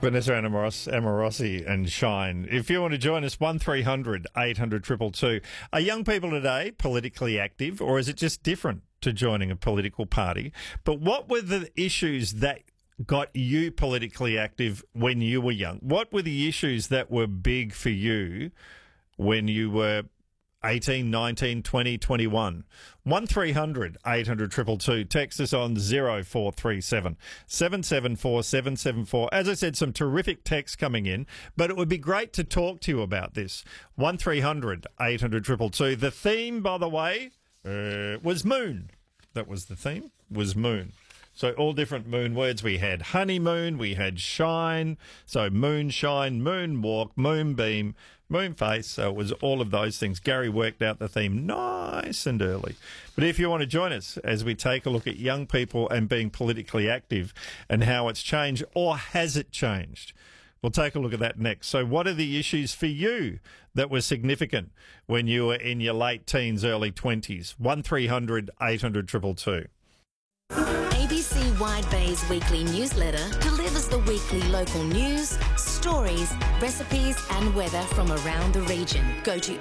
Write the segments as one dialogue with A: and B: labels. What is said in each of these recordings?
A: Vanessa Amorossi and Shine. If you want to join us, 1300 800 222. Are young people today politically active, or is it just different to joining a political party? But what were the issues that got you politically active when you were young? What were the issues that were big for you when you were 18, 19, 20, 21? 1300 800 222. Text us on 0437 774 774. As I said, some terrific texts coming in, but it would be great to talk to you about this. 1300 800 222. The theme, by the way, was moon. That was the theme, was moon. So all different moon words. We had honeymoon, we had shine, so moonshine, moonwalk, moonbeam, moonface. So it was all of those things. Gary worked out the theme nice and early. But if you want to join us as we take a look at young people and being politically active and how it's changed, or has it changed? We'll take a look at that next. So what are the issues for you that were significant when you were in your late teens, early 20s? 1300 800 222.
B: ABC Wide Bay's weekly newsletter delivers the weekly local news, stories, recipes and weather from around the region. Go to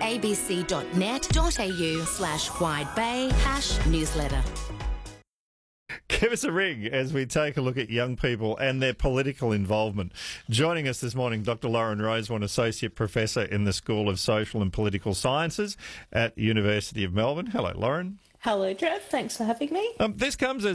B: abc.net.au/widebay/newsletter.
A: Give us a ring as we take a look at young people and their political involvement. Joining us this morning, Dr. Lauren Rosewarne, Associate Professor in the School of Social and Political Sciences at University of Melbourne. Hello, Lauren.
C: Hello, Trev. Thanks for having me.
A: This comes as